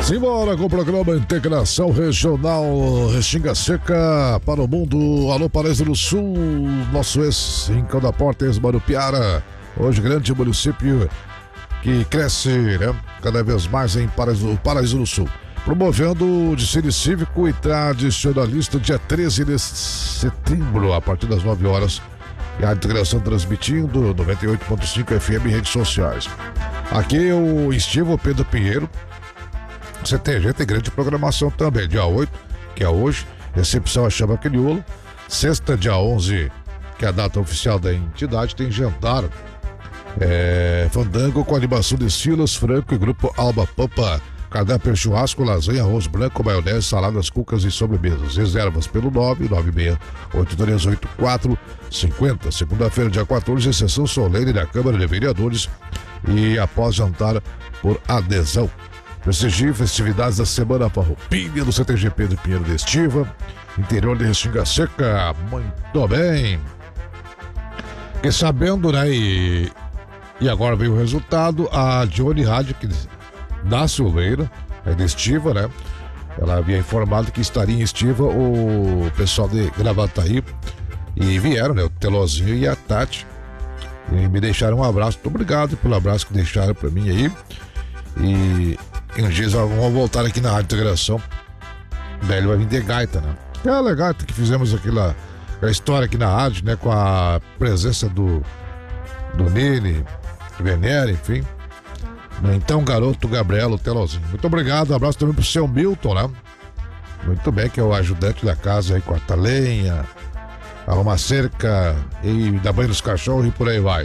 Simbora com o programa Integração Regional Restinga Seca para o mundo. Alô, Paraíso do Sul, nosso ex-Rincão da Porta, ex-Marupiara. Hoje, grande município que cresce, né, cada vez mais em Paraíso do Sul. Promovendo o desfile cívico e tradicionalista dia 13 de setembro, a partir das 9 horas. E a integração transmitindo 98.5 FM e redes sociais. Aqui o Estivo Pedro Pinheiro. CTG tem grande programação também. Dia 8, que é hoje, recepção a Chama Crioulo. Sexta, dia 11, que é a data oficial da entidade, tem jantar. Fandango com animação de Silas Franco e grupo Alba Pampa. Cardápio churrasco, lasanha, arroz branco, maionese, saladas, cucas e sobremesas. Reservas pelo 996-8384-50. Segunda-feira, dia 14, sessão solene da Câmara de Vereadores e após jantar por adesão. Prestigie festividades da Semana Farroupilha do CTG Pedro Pinheiro de Estiva, interior de Restinga Seca. Muito bem. Fiquei sabendo, né? E agora veio o resultado. A Johnny Rádio, da Silveira, é de Estiva, né? Ela havia informado que estaria em Estiva o pessoal de Gravataí e vieram, né? O Telozinho e a Tati, e me deixaram um abraço. Muito obrigado pelo abraço que deixaram pra mim aí. E uns dias vamos voltar aqui na Rádio Integração. Daí ele vai vir de gaita, né? Aquela gaita que fizemos aquela história aqui na rádio, né? Com a presença do Nene, Venera, enfim. Então, garoto Gabriel Telozinho. Muito obrigado, um abraço também pro seu Milton, né? Muito bem, que é o ajudante da casa aí, corta lenha, arruma cerca e dá banho nos cachorros e por aí vai.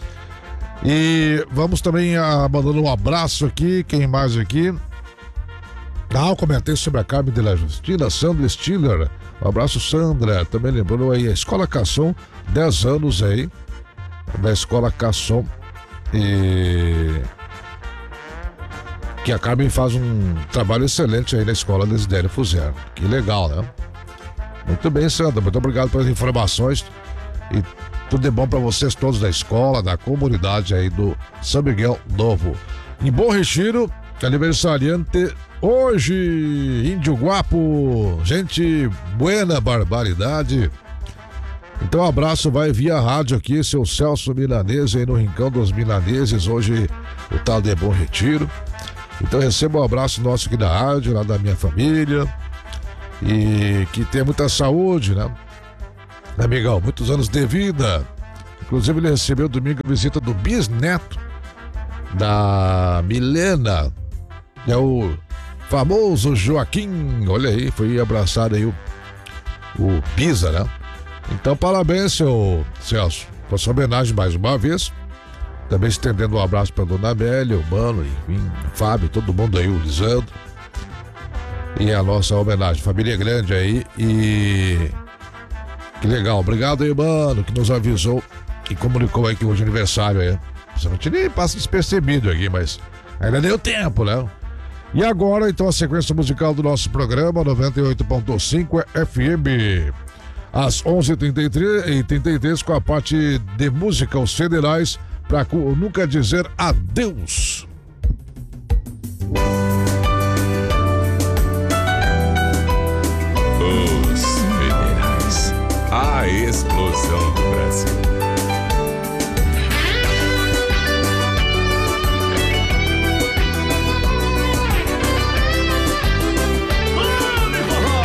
E vamos também mandando um abraço aqui, quem mais aqui? Eu comentei sobre a Carmen de la Justina, Sandra Stiller. Um abraço, Sandra. Também lembrando aí a Escola Casson, 10 anos aí, da Escola Casson. E que a Carmen faz um trabalho excelente aí na escola Desidério Fuser. Que legal, né? Muito bem, Sandra, muito obrigado pelas informações e tudo de bom para vocês todos da escola, da comunidade aí do São Miguel Novo. Em Bom Retiro, aniversariante hoje, Índio Guapo, gente buena barbaridade. Então um abraço vai via rádio aqui, seu Celso Milanese aí no Rincão dos Milaneses, hoje o tal de Bom Retiro. Então receba um abraço nosso aqui da rádio, lá da minha família, e que tenha muita saúde, né? Amigão, muitos anos de vida. Inclusive ele recebeu domingo a visita do bisneto da Milena, é o famoso Joaquim. Olha aí, foi abraçado aí o Pisa, né? Então parabéns, seu Celso, por sua homenagem mais uma vez. Também estendendo um abraço para dona Amélia, o Mano, enfim, o Fábio, todo mundo aí, o Lisandro. E a nossa homenagem, família grande aí. E que legal, obrigado aí, Mano, que nos avisou e comunicou aí que hoje é aniversário aí. Você não tinha nem passa despercebido aqui, mas ainda deu tempo, né? E agora, então, a sequência musical do nosso programa, 98.5 FM. Às 11h33, com a parte de música, os federais, para nunca dizer adeus.